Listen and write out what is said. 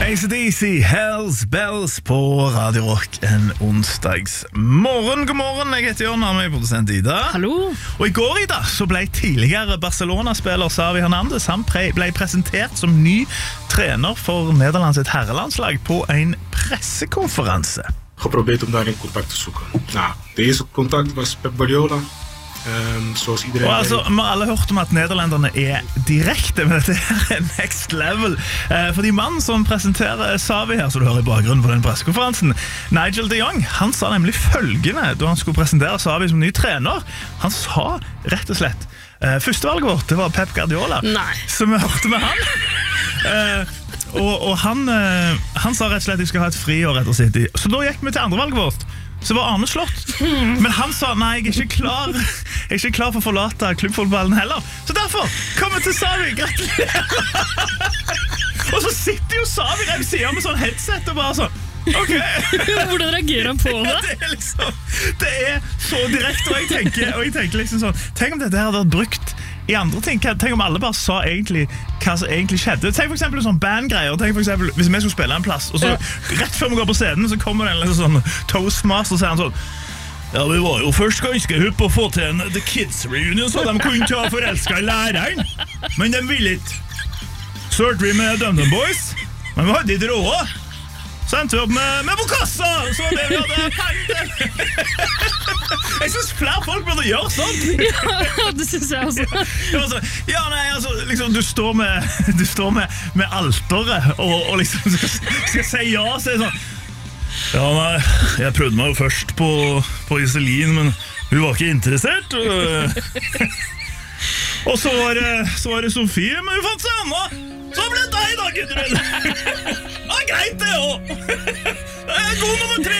AC/DC, Hells Bells på Radio Rock en onsdags morgen. God morgen, jeg heter Jørn, han er produsent Ida. Hallo. Og i går, Ida, så ble tidligere Barcelona-spiller Xavi Hernandez. Han ble presentert som ny trener for Nederlands herrelandslag på en pressekonferanse. Geprobeerd om daarin contact te zoeken. Nou, de eerste contact was Pep Guardiola. Zoals iedereen og altså, vi har alle hørt om at nederlenderne direkte, men dette er next level. Fordi mannen som presenterer Xavi her, så du hører i bakgrunnen på den pressekonferansen, Nigel de Jong, han sa nemlig følgende da han skulle presentere Xavi som ny trener. Han sa rett og slett, førstevalget vårt, det var Pep Guardiola. Nei. Så vi hørte med han. Og han sa rett og slett at de skal ha et friår etter City. Så da gikk vi til andrevalget vårt. Så var Arne Slott. Men han sa, nei, jeg er ikke klar for å forlate klubbfotballen heller. Så derfor, kom til Xavi, gratulerer. Og så sitter jo Xavi der ved siden med sånn headset og bare sånn, ok. Hvordan reagerer han på det? Det er så direkte, og jeg tenker liksom sånn, tenk om dette her hadde vært brukt i andre ting. Tenk om alle bare sa egentlig hva som egentlig skjedde. Tenk for eksempel sånn bandgreier. Tenk for eksempel hvis vi skulle spille en plass, og så rett før vi går på scenen, så kommer det en sånn toastmaster, og så er han sånn, ja, vi var jo først ganske hypp på å få til en The Kids reunion, så de kunne ikke ha forelsket i læreren, men de ville ikke. Så hørte vi med DumDum Boys, men vi hadde ikke råd. Så endte vi opp med Bokassa, så var det vi hadde. Jeg synes flere folk burde gjøre sånt. Ja, det synes jeg også. Ja, nei, altså, liksom, du står med alteret, og liksom skal si ja, så er det sånn, ja, nei, jeg prøvde meg jo først på Iselin, men hun var ikke interessert. Og så var det Sofie, men hun fant seg Anna. Så ble det deg da, Gudrun. Ja, greit det også. Det er god nummer 3